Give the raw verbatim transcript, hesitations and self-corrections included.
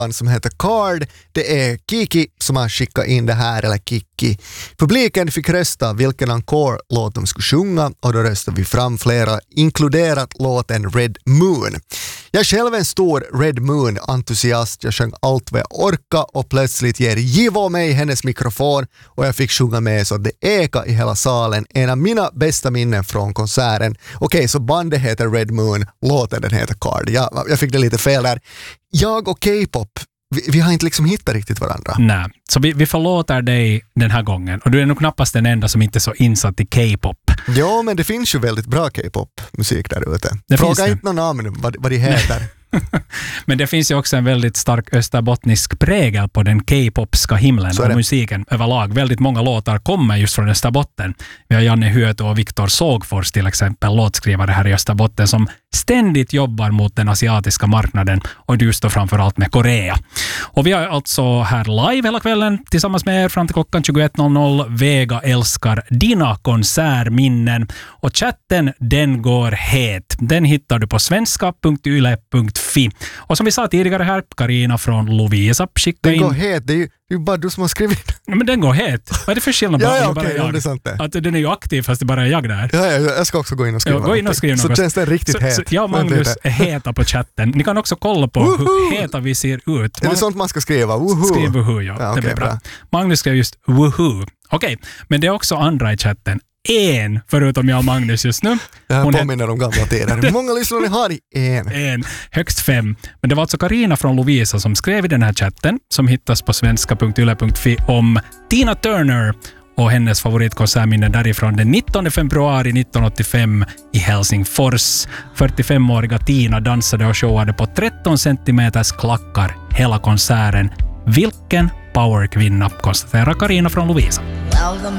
som heter Card. Det är Kiki som har skickat in det här, eller Kiki. Publiken fick rösta vilken encore-låt de skulle sjunga och då röstade vi fram flera, inkluderat låten Red Moon. Jag själv är en stor Red Moon-entusiast. Jag sjöng allt vad jag orka och plötsligt ger Givo mig hennes mikrofon och jag fick sjunga med så det eka i hela salen. En av mina bästa minnen från konserten. Okej, okay, så bandet heter Red Moon, låten den heter Card. Jag, jag fick det lite fel där. Jag och K-pop, vi, vi har inte liksom hittat riktigt varandra. Nej, så vi, vi förlåter dig den här gången. Och du är nog knappast den enda som inte är så insatt i K-pop. Ja, men det finns ju väldigt bra K-pop-musik där ute. Det Fråga inte någon namn vad, vad de heter. Men det finns ju också en väldigt stark österbottnisk prägel på den K-popska himlen och musiken överlag. Väldigt många låtar kommer just från Österbotten. Vi har Janne Hyöt och Viktor Sågfors till exempel, låtskrivare här i Österbotten som ständigt jobbar mot den asiatiska marknaden och just då framförallt med Korea. Och vi är alltså här live hela kvällen tillsammans med er fram till klockan tjugoett noll noll. Vega älskar dina konsertminnen och chatten den går het. Den hittar du på svenska punkt yle punkt fi. Och som vi sa tidigare här, Karina från Lovisa skickade in. Den går het, det är ju det är bara du som har skrivit. Ja, men den går het. Vad är det för skillnad? ja, ja, okej, okay, ja, det är sant det. Att den är ju aktiv fast det bara är jag där. Ja, ja, jag ska också gå in och skriva. Ja, gå in och skriva så något. känns det riktigt så, het. Så jag och Magnus är heta på chatten. Ni kan också kolla på Woho! hur heta vi ser ut. Är det sånt man ska skriva? Woho! Skriv woho, ja. ja det okay, blir bra. bra. Magnus skrev just woho. Okej, okay. Men det är också andra i chatten. En, förutom jag och Magnus just nu. Det här Hon påminner om gamla tider. Hur många lyssnare har ni? En. En, högst fem. Men det var alltså Karina från Lovisa som skrev i den här chatten som hittas på svenska punkt yle punkt fi om Tina Turner och hennes favoritkonsertminnen därifrån den nittonde februari nittonhundraåttiofem i Helsingfors. fyrtiofemåriga Tina dansade och showade på tretton centimeters klackar hela konserten. Vilken powerkvinna, konstaterar Karina från Lovisa. Well, the